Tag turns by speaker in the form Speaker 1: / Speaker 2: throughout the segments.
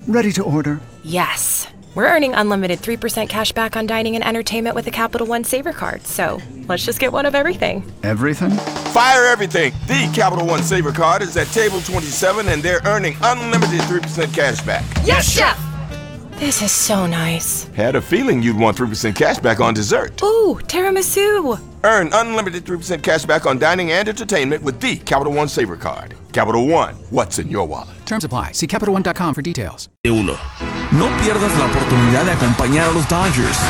Speaker 1: Ready to order.
Speaker 2: Yes. We're earning unlimited 3% cash back on dining and entertainment with a Capital One Savor card, so let's just get one of everything.
Speaker 1: Everything?
Speaker 3: Fire everything! The Capital One Savor card is at table 27 and they're earning unlimited 3% cash back.
Speaker 2: Yes, Chef! This is so nice.
Speaker 3: Had a feeling you'd want 3% cash back on dessert.
Speaker 2: Ooh, tiramisu!
Speaker 3: Earn unlimited 3% cash back on dining and entertainment with the Capital One Savor card. Capital One, what's in your wallet?
Speaker 1: Terms apply. See CapitalOne.com for details.
Speaker 4: No pierdas la oportunidad de acompañar a los Dodgers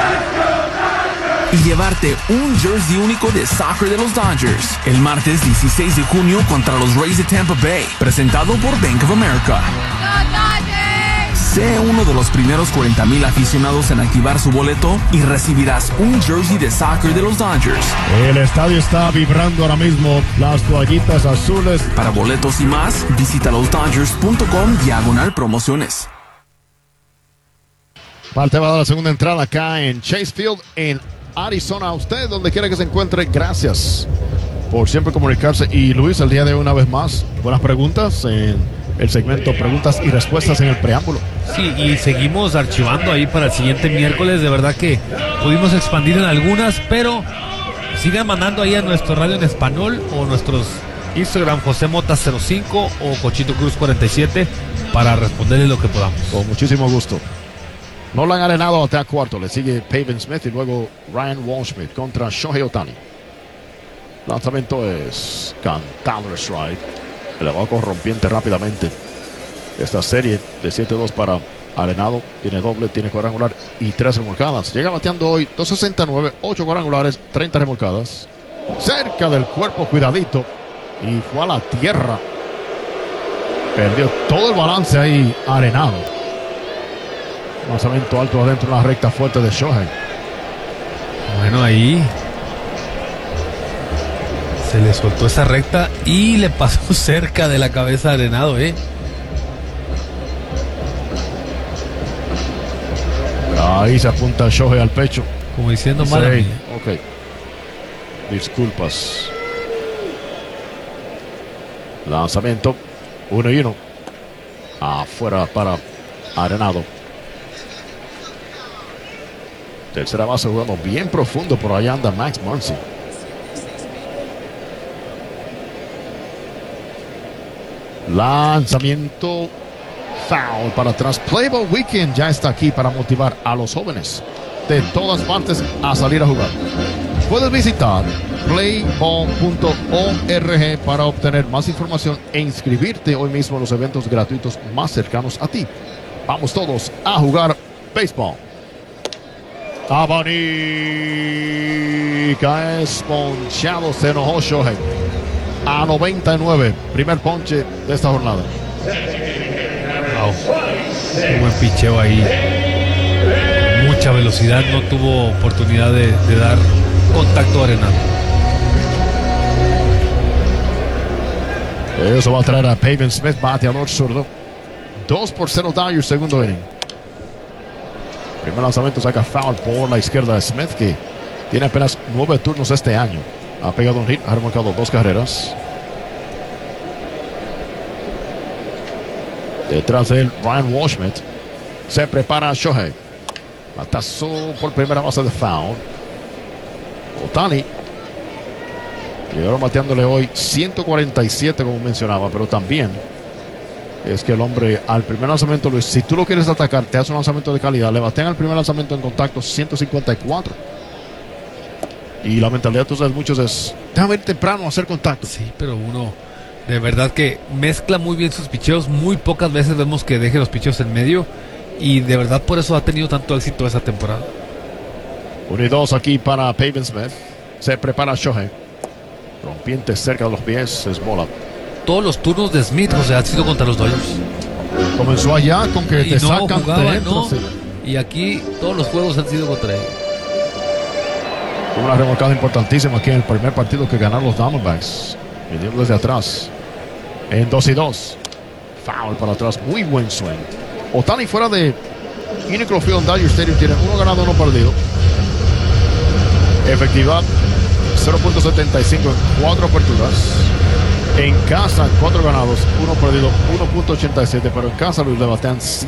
Speaker 4: y llevarte un jersey único de soccer de los Dodgers el martes 16 de junio contra los Rays de Tampa Bay, presentado por Bank of America. Sé uno de los primeros 40,000 aficionados en activar su boleto y recibirás un jersey de soccer de los Dodgers.
Speaker 5: El estadio está vibrando ahora mismo, las toallitas azules.
Speaker 4: Para boletos y más, visita losdodgers.com/promociones.
Speaker 5: Parte va a la segunda entrada acá en Chase Field, en Arizona. A usted, donde quiera que se encuentre, gracias por siempre comunicarse. Y Luis, el día de hoy, una vez más, buenas preguntas en el segmento Preguntas y Respuestas en el preámbulo.
Speaker 6: Sí, y seguimos archivando ahí para el siguiente miércoles. De verdad que pudimos expandir en algunas, pero sigan mandando ahí a nuestro radio en español o nuestros Instagram José Mota 05 o Cochito Cruz 47 para responderles lo que podamos.
Speaker 5: Con muchísimo gusto. Nolan Arenado hasta cuarto, le sigue Pavin Smith y luego Ryan Waldschmidt contra Shohei Ohtani. Lanzamiento es cantado strike. Elevado con rompiente rápidamente. Esta serie de 7-2 para Arenado. Tiene doble, tiene cuadrangular y 3 remolcadas. Llega bateando hoy 269, 8 cuadrangulares, 30 remolcadas. Cerca del cuerpo, cuidadito. Y fue a la tierra. Perdió todo el balance ahí Arenado. Lanzamiento alto adentro en la recta fuerte de Shohei.
Speaker 6: Bueno, ahí se le soltó esa recta y le pasó cerca de la cabeza de Arenado,
Speaker 5: Ahí se apunta Shohei al pecho.
Speaker 6: Como diciendo, mala mía.
Speaker 5: Ok. Disculpas. Lanzamiento 1-1. Afuera para Arenado. Tercera base jugando bien profundo. Por allá anda Max Muncy. Lanzamiento foul para atrás. Play Ball Weekend ya está aquí para motivar a los jóvenes de todas partes a salir a jugar. Puedes visitar playball.org para obtener más información e inscribirte hoy mismo en los eventos gratuitos más cercanos a ti. Vamos todos a jugar béisbol. Abanica es ponchado, se enojó Shohei. A 99, primer ponche de esta jornada.
Speaker 6: Wow. Un buen picheo ahí. Mucha velocidad, no tuvo oportunidad de dar contacto a Arenado.
Speaker 5: Eso va a traer a Pavin Smith, bateador zurdo. 2-0 Dodgers, segundo inning. Primer lanzamiento saca foul por la izquierda de Smith, que tiene apenas 9 turnos este año. Ha pegado un hit, ha remolcado 2 carreras. Detrás de él, Ryan Waldschmidt. Se prepara Shohei. Batazo por primera base de foul. Ohtani. Llegaron bateándole hoy 147, como mencionaba, pero también es que el hombre al primer lanzamiento, Luis, si tú lo quieres atacar, te hace un lanzamiento de calidad. Le batean al primer lanzamiento en contacto 154. Y la mentalidad de ustedes muchos es, déjame ir temprano a hacer contacto.
Speaker 6: Sí, pero uno de verdad que mezcla muy bien sus picheos. Muy pocas veces vemos que deje los picheos en medio. Y de verdad por eso ha tenido tanto éxito esa temporada.
Speaker 5: 1-2 aquí para Pavin Smith. Se prepara Shohei. Rompiente cerca de los pies, es bola.
Speaker 6: Todos los turnos de Smith, o sea, han sido contra los Dodgers.
Speaker 5: Comenzó allá con que
Speaker 6: y
Speaker 5: te
Speaker 6: no
Speaker 5: sacan,
Speaker 6: jugaba,
Speaker 5: te entran,
Speaker 6: no.
Speaker 5: sí.
Speaker 6: Y aquí todos los juegos han sido contra él.
Speaker 5: Una remolcada importantísima aquí en el primer partido que ganaron los Diamondbacks. Viniendo desde atrás. En 2-2. Foul para atrás. Muy buen swing. Ohtani fuera de Uniqlo Field, Dodger Stadium, tiene 1 ganado, 1 perdido. Efectividad 0.75 en 4 aperturas. En casa 4 ganados, 1 perdido, 1.87. Pero en casa Luis le batean